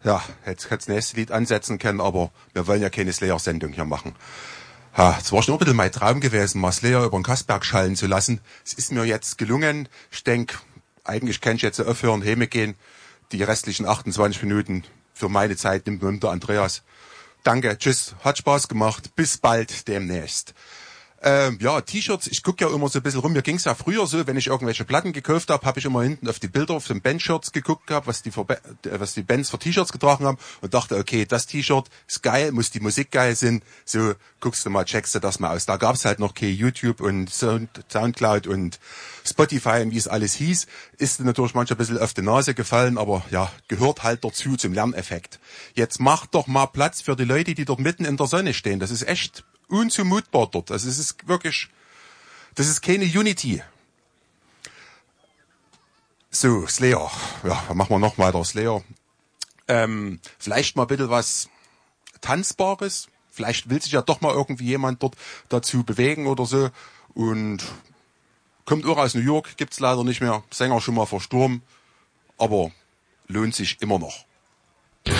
Ja, hätte das nächste Lied ansetzen können, aber wir wollen ja keine Slayer-Sendung hier machen. Ja, es war schon ein bisschen mein Traum gewesen, mal Slayer über den Kasberg schallen zu lassen. Es ist mir jetzt gelungen. Ich denke, eigentlich kann ich jetzt aufhören, heimgehen. Die restlichen 28 Minuten für meine Zeit nimmt mir der Andreas. Danke, tschüss, hat Spaß gemacht. Bis bald demnächst. Ja, T-Shirts, ich gucke ja immer so ein bisschen rum. Mir ging's ja früher so, wenn ich irgendwelche Platten gekauft habe ich immer hinten auf die Bilder auf den Bandshirts geguckt gehabt, was die Bands für T-Shirts getragen haben und dachte, okay, das T-Shirt ist geil, muss die Musik geil sein. So, guckst du mal, checkst du das mal aus. Da gab's halt noch kein YouTube und Soundcloud und Spotify und wie es alles hieß. Ist natürlich manchmal ein bisschen auf die Nase gefallen, aber ja, gehört halt dazu zum Lerneffekt. Jetzt macht doch mal Platz für die Leute, die dort mitten in der Sonne stehen. Das ist echt unzumutbar dort. Also es ist wirklich, das ist keine Unity. So, Slayer. Ja, machen wir noch weiter, Slayer. Vielleicht mal ein bisschen was Tanzbares. Vielleicht will sich ja doch mal irgendwie jemand dort dazu bewegen oder so. Und kommt auch aus New York, gibt's leider nicht mehr. Sänger schon mal verstorben. Aber lohnt sich immer noch.